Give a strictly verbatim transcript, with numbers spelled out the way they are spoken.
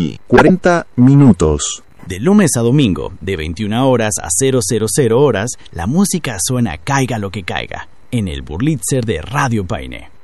mil cuarenta minutos. De lunes a domingo, de veintiuna horas a cero cero cero horas, la música suena caiga lo que caiga, en el Burlitzer de Radio Paine.